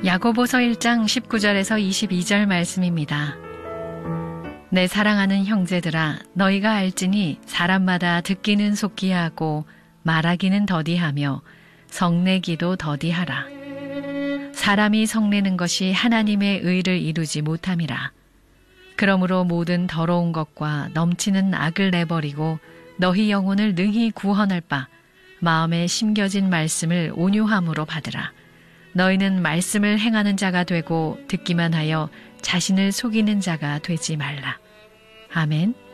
야고보서 1장 19절에서 22절 말씀입니다. 내 사랑하는 형제들아, 너희가 알지니 사람마다 듣기는 속기하고 말하기는 더디하며 성내기도 더디하라. 사람이 성내는 것이 하나님의 의를 이루지 못함이라. 그러므로 모든 더러운 것과 넘치는 악을 내버리고 너희 영혼을 능히 구원할 바 마음에 심겨진 말씀을 온유함으로 받으라. 너희는 말씀을 행하는 자가 되고 듣기만 하여 자신을 속이는 자가 되지 말라. 아멘.